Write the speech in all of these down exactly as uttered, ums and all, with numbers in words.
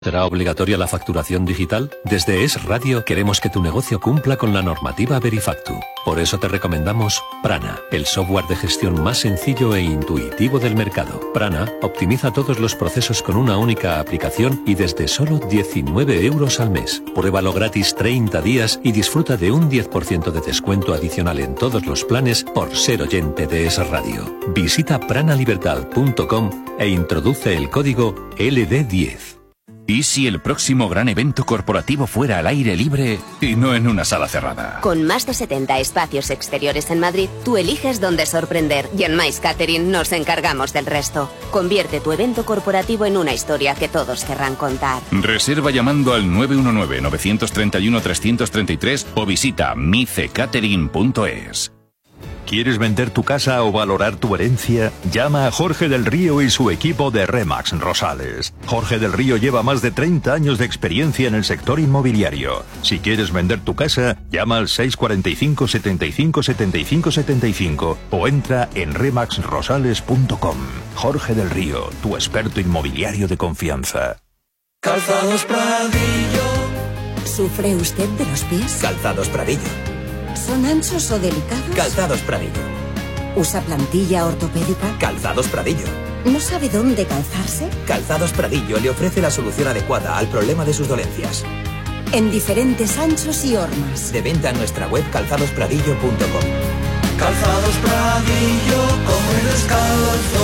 ¿Será obligatoria la facturación digital? Desde Es Radio queremos que tu negocio cumpla con la normativa Verifactu. Por eso te recomendamos Prana, el software de gestión más sencillo e intuitivo del mercado. Prana optimiza todos los procesos con una única aplicación y desde solo diecinueve euros al mes. Pruébalo gratis treinta días y disfruta de un diez por ciento de descuento adicional en todos los planes por ser oyente de Es Radio. Visita pranalibertad punto com e introduce el código L D diez. ¿Y si el próximo gran evento corporativo fuera al aire libre y no en una sala cerrada? Con más de setenta espacios exteriores en Madrid, tú eliges dónde sorprender y en Mais Catering nos encargamos del resto. Convierte tu evento corporativo en una historia que todos querrán contar. Reserva llamando al nueve uno nueve, nueve tres uno, tres tres tres o visita mice catering punto es. ¿Quieres vender tu casa o valorar tu herencia? Llama a Jorge del Río y su equipo de Remax Rosales. Jorge del Río lleva más de treinta años de experiencia en el sector inmobiliario. Si quieres vender tu casa, llama al seis cuatro cinco, setenta y cinco, setenta y cinco, setenta y cinco o entra en remax rosales punto com. Jorge del Río, tu experto inmobiliario de confianza. Calzados Pradillo. ¿Sufre usted de los pies? Calzados Pradillo. ¿Son anchos o delicados? Calzados Pradillo. ¿Usa plantilla ortopédica? Calzados Pradillo. ¿No sabe dónde calzarse? Calzados Pradillo le ofrece la solución adecuada al problema de sus dolencias. En diferentes anchos y hormas. De venta en nuestra web calzados pradillo punto com. Calzados Pradillo, como el descalzo.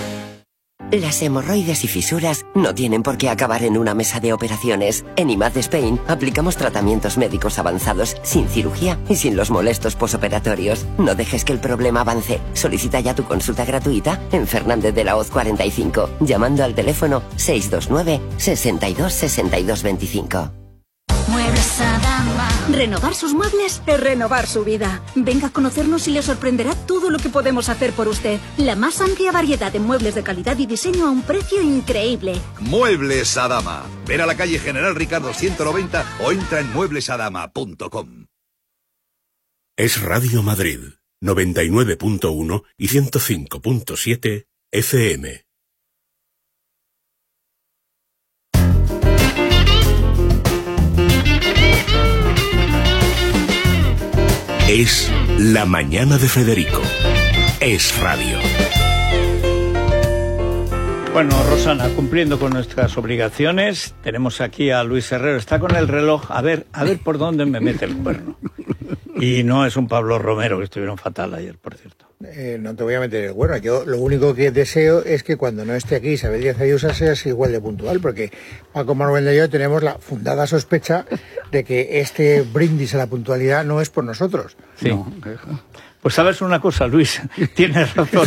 Las hemorroides y fisuras no tienen por qué acabar en una mesa de operaciones. En I M A D Spain aplicamos tratamientos médicos avanzados sin cirugía y sin los molestos posoperatorios. No dejes que el problema avance. Solicita ya tu consulta gratuita en Fernández de la Hoz cuarenta y cinco, llamando al teléfono seis dos nueve, sesenta y dos, sesenta y dos veinticinco. Muebles Adama. Renovar sus muebles es renovar su vida. Venga a conocernos y le sorprenderá todo lo que podemos hacer por usted. La más amplia variedad de muebles de calidad y diseño a un precio increíble. Muebles Adama. Ven a la calle General Ricardo ciento noventa o entra en muebles adama punto com. Es Radio Madrid, noventa y nueve punto uno y ciento cinco punto siete F M. Es La Mañana de Federico. Es Radio. Bueno, Rosana, cumpliendo con nuestras obligaciones, tenemos aquí a Luis Herrero. Está con el reloj. A ver, a ver por dónde me mete el cuerno. Y no es un Pablo Romero, que estuvieron fatal ayer, por cierto. Eh, no te voy a meter el cuerno. Yo lo único que deseo es que cuando no esté aquí Isabel Díaz Ayuso seas igual de puntual, porque Paco Manuel y yo tenemos la fundada sospecha de que este brindis a la puntualidad no es por nosotros. Sí. No. Pues sabes una cosa, Luis, tienes razón.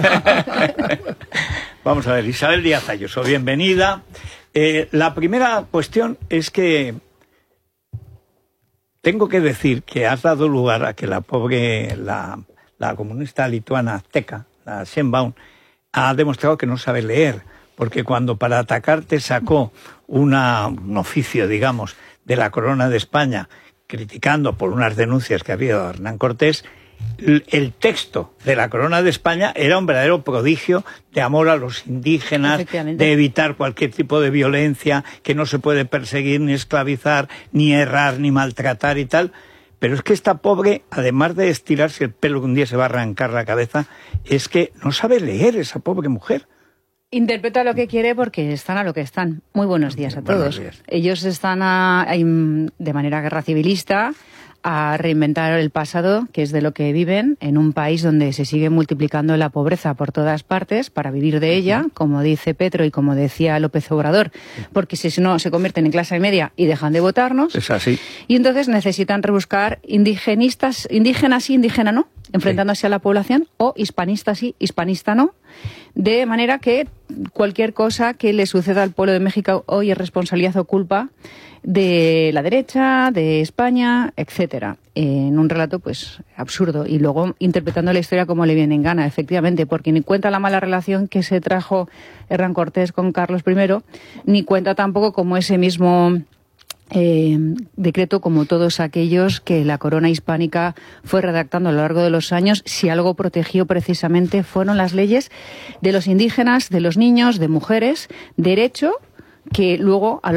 Vamos a ver, Isabel Díaz Ayuso, bienvenida. Eh, la primera cuestión es que tengo que decir que has dado lugar a que la pobre, la, la comunista lituana azteca, la Sheinbaum, ha demostrado que no sabe leer, porque cuando para atacarte sacó una, un oficio, digamos, de la Corona de España, criticando por unas denuncias que había de Hernán Cortés, el texto de la Corona de España era un verdadero prodigio de amor a los indígenas, de evitar cualquier tipo de violencia, que no se puede perseguir, ni esclavizar, ni errar, ni maltratar y tal. Pero es que esta pobre, además de estirarse el pelo que un día se va a arrancar la cabeza, es que no sabe leer esa pobre mujer. Interpreta lo que quiere porque están a lo que están. Muy buenos días a todos. Buenos días. Ellos están a, a, de manera guerra civilista a reinventar el pasado, que es de lo que viven, en un país donde se sigue multiplicando la pobreza por todas partes para vivir de ella, como dice Petro y como decía López Obrador, porque si no se convierten en clase media y dejan de votarnos. Es así. Y entonces necesitan rebuscar indigenistas, indígenas sí, indígena no, enfrentándose sí. a la población, o hispanista sí, hispanista no, de manera que cualquier cosa que le suceda al pueblo de México hoy es responsabilidad o culpa de la derecha, de España, etcétera, en un relato pues absurdo, y luego interpretando la historia como le viene en gana, efectivamente, porque ni cuenta la mala relación que se trajo Hernán Cortés con Carlos primero, ni cuenta tampoco como ese mismo eh, decreto, como todos aquellos que la corona hispánica fue redactando a lo largo de los años, si algo protegió precisamente fueron las leyes de los indígenas, de los niños, de mujeres, derecho que luego, a